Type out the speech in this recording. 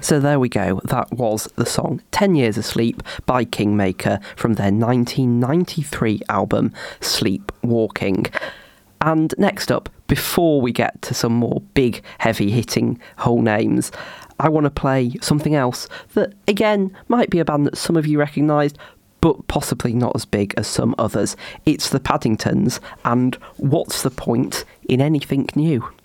So there we go. That was the song 10 Years Asleep by Kingmaker from their 1993 album Sleepwalking. And next up, before we get to some more big, heavy-hitting whole names, I want to play something else that, again, might be a band that some of you recognised, but possibly not as big as some others. It's the Paddingtons, and What's the Point in Anything New?